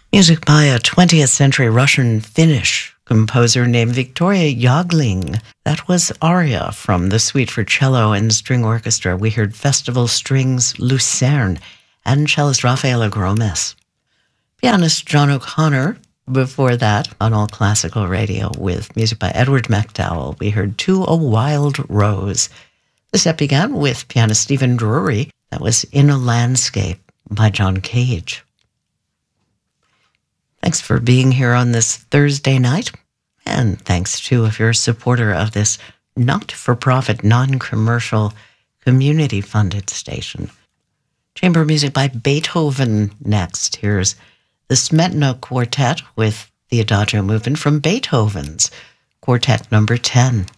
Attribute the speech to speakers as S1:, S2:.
S1: Music by a 20th century Russian-Finnish composer named Victoria Jagling. That was aria from the Suite for Cello and String Orchestra. We heard Festival Strings Lucerne and cellist Rafaela Gromes. Pianist John O'Connor, before that, on All Classical Radio with music by Edward MacDowell. We heard To a Wild Rose. The set began with pianist Stephen Drury. That was In a Landscape by John Cage. Thanks for being here on this Thursday night. And thanks, too, if you're a supporter of this not-for-profit, non-commercial, community-funded station. Chamber music by Beethoven next. Here's the Smetana Quartet with the Adagio movement from Beethoven's Quartet number 10.